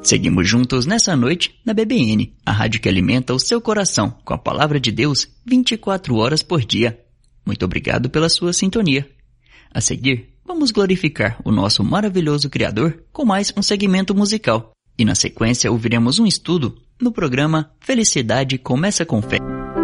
Seguimos juntos nessa noite na BBN, a rádio que alimenta o seu coração com a palavra de Deus 24 horas por dia. Muito obrigado pela sua sintonia. A seguir, vamos glorificar o nosso maravilhoso Criador com mais um segmento musical. E na sequência ouviremos um estudo no programa Felicidade Começa com Fé.